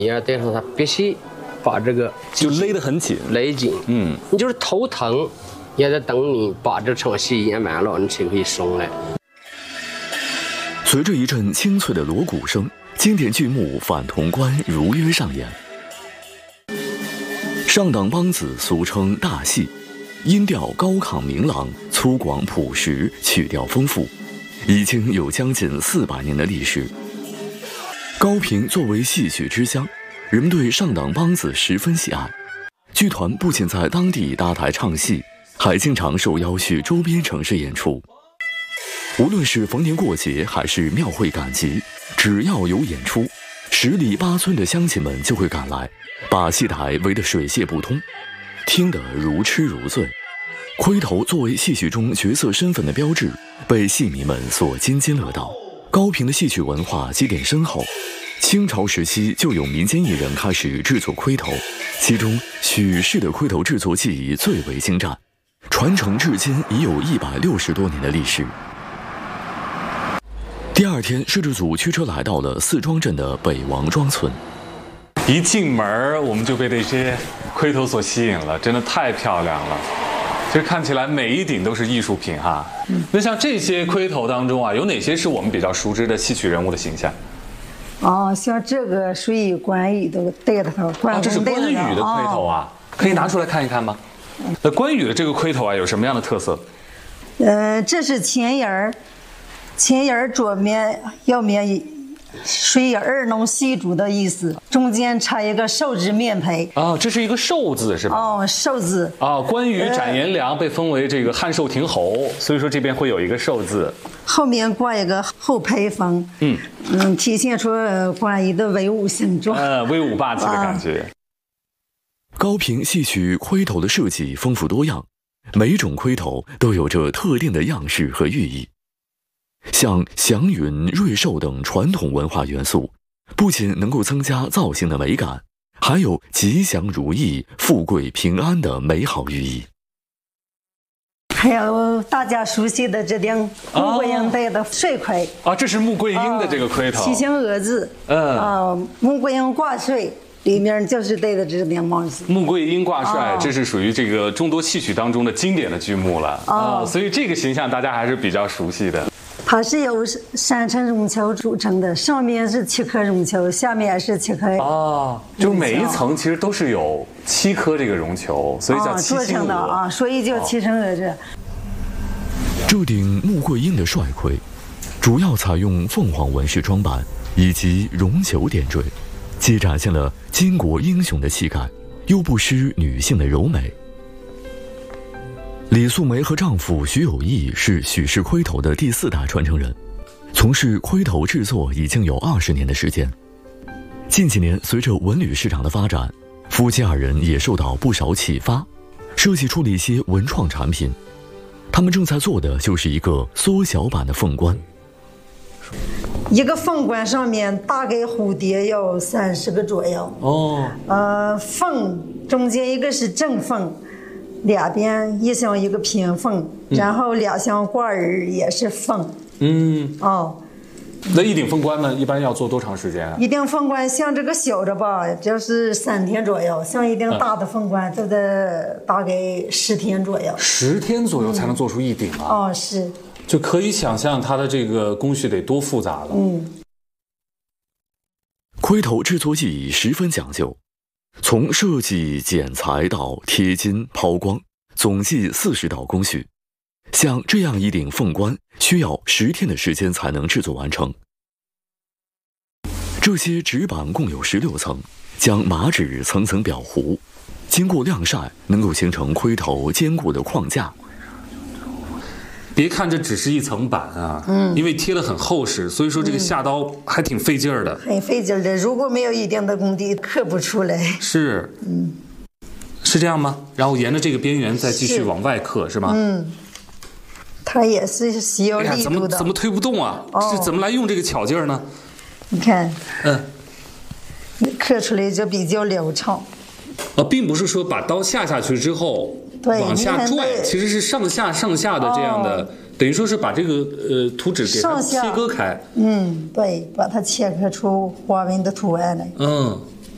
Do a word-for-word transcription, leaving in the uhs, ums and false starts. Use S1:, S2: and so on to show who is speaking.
S1: 你要对上它必须把这个
S2: 就勒得很紧，
S1: 勒紧。
S2: 嗯，
S1: 你就是头疼，也得等你把这场戏演完了，你才可以松来。
S3: 随着一阵清脆的锣鼓声，经典剧目《反潼关》如约上演。上党梆子俗称大戏，音调高亢明朗，粗犷朴实，曲调丰富，已经有将近四百年的历史。高平作为戏曲之乡，人们对上党梆子十分喜爱。剧团不仅在当地搭台唱戏，还经常受邀去周边城市演出。无论是逢年过节还是庙会赶集，只要有演出，十里八村的乡亲们就会赶来，把戏台围得水泄不通，听得如痴如醉。盔头作为戏曲中角色身份的标志，被戏迷们所津津乐道。高平的戏曲文化积淀深厚，清朝时期就有民间艺人开始制作盔头，其中许氏的盔头制作技艺最为精湛，传承至今已有一百六十多年的历史。第二天，摄制组驱车来到了四庄镇的北王庄村。
S2: 一进门我们就被这些盔头所吸引了，真的太漂亮了。其实看起来每一顶都是艺术品哈。嗯、那像这些盔头当中啊，有哪些是我们比较熟知的戏曲人物的形象？
S4: 哦，像这个属于关羽的戴的头，关
S2: 哦，这是关羽的盔头啊，哦、可以拿出来看一看吗？嗯、那关羽的这个盔头啊，有什么样的特色？
S4: 呃，这是前沿儿。前沿左面、右面属于二龙戏珠的意思，中间插一个寿字面胚。
S2: 啊，这是一个寿字是吧？
S4: 哦，寿字。
S2: 啊，关羽斩颜良被封为这个汉寿亭侯，所以说这边会有一个寿字。
S4: 后面挂一个后披风，嗯嗯，体现出关羽的威武形状，
S2: 呃，威武霸气的感觉。
S3: 啊、高平戏曲盔头的设计丰富多样，每种盔头都有着特定的样式和寓意。像祥云、瑞兽等传统文化元素，不仅能够增加造型的美感，还有吉祥如意、富贵平安的美好寓意。
S4: 还有大家熟悉的这顶穆桂英戴的帅盔
S2: 啊，这是穆桂英的这个盔头，
S4: 七星鹅字，嗯啊，穆桂英挂帅。里面就是戴的这顶帽子，
S2: 穆桂英挂帅，哦、这是属于这个众多戏曲当中的经典的剧目了啊、哦，所以这个形象大家还是比较熟悉的。
S4: 它是由三层绒球组成的，上面是七颗绒球，下面是七颗。
S2: 哦，就每一层其实都是有七颗这个绒球，所以叫七星鹅、哦、
S4: 做成的啊，所以叫七星鹅这。
S3: 这顶穆桂英的帅盔，主要采用凤凰纹饰装扮以及绒球点缀。既展现了巾帼英雄的气概，又不失女性的柔美。李素梅和丈夫徐有义是许氏盔头的第四代传承人，从事盔头制作已经有二十年的时间。近几年，随着文旅市场的发展，夫妻二人也受到不少启发，设计出了一些文创产品。他们正在做的就是一个缩小版的凤冠。
S4: 一个凤冠上面大概蝴蝶有三十个左右哦，呃，凤中间一个是正凤，两边一像一个平凤，嗯、然后两像挂耳也是凤。嗯，哦，
S2: 那一顶凤冠呢，一般要做多长时间啊？
S4: 一顶凤冠像这个小的吧，就是三天左右；像一顶大的凤冠，就得大概十天左右。
S2: 十天左右才能做出一顶啊？
S4: 嗯、哦，是。
S2: 就可以想象它的这个工序得多复杂了。嗯，
S3: 盔头制作技艺十分讲究，从设计、剪裁到贴金、抛光，总计四十道工序。像这样一顶凤冠，需要十天的时间才能制作完成。这些纸板共有十六层，将麻纸层层裱糊，经过晾晒，能够形成盔头坚固的框架。
S2: 别看这只是一层板啊，嗯，因为贴得很厚实，所以说这个下刀还挺费劲儿的，
S4: 很费劲儿的。如果没有一定的功底，刻不出来。
S2: 是，嗯，是这样吗？然后沿着这个边缘再继续往外刻，是吗？
S4: 嗯，它也是需要力度的。哎呀，
S2: 怎么怎么推不动啊？哦、是怎么来用这个巧劲儿呢？
S4: 你看，
S2: 嗯，
S4: 刻出来就比较流畅。
S2: 呃，并不是说把刀下下去之后。往下拽，其实是上下上下的这样的，哦、等于说是把这个呃图纸给它切割开。
S4: 嗯，对，把它切割出花纹的图案来。嗯。